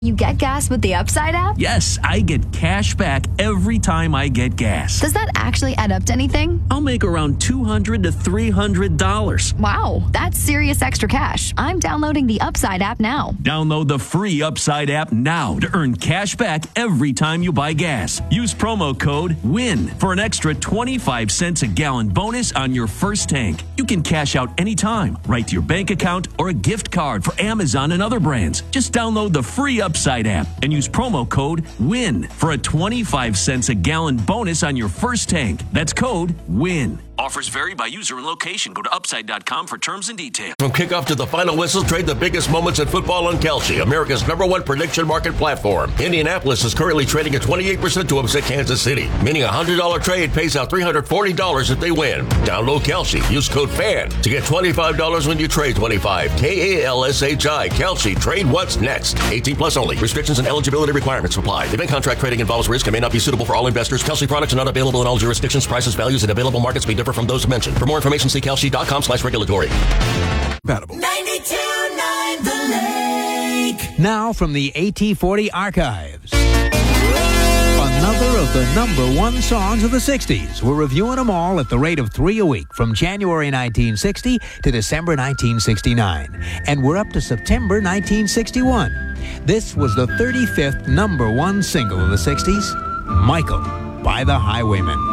You get gas with the Upside app? Yes, I get cash back every time I get gas. Does that actually add up to anything? I'll make around $200 to $300. Wow, that's serious extra cash. I'm downloading the Upside app now. Download the free Upside app now to earn cash back every time you buy gas. Use promo code WIN for an extra 25 cents a gallon bonus on your first tank. You can cash out anytime, right to your bank account, or a gift card for Amazon and other brands. Just download the free Upside app and use promo code WIN for a 25 cents a gallon bonus on your first tank. That's code WIN. Offers vary by user and location. Go to upside.com for terms and details. From kickoff to the final whistle, trade the biggest moments in football on Kalshi, America's #1 prediction market platform. Indianapolis is currently trading at 28% to upset Kansas City, meaning a $100 trade pays out $340 if they win. Download Kalshi. Use code FAN to get $25 when you trade 25. KALSHI. Kalshi. Trade what's next. 18 plus only. Restrictions and eligibility requirements apply. Event contract trading involves risk and may not be suitable for all investors. Kalshi products are not available in all jurisdictions. Prices, values, and available markets may differ from those mentioned. For more information, see kalshi.com/regulatory. 92.9 The Lake. Now from the AT40 archives. Another of the #1 songs of the 60s. We're reviewing them all at the rate of 3 a week from January 1960 to December 1969. And we're up to September 1961. This was the 35th #1 single of the 60s, Michael by the Highwaymen.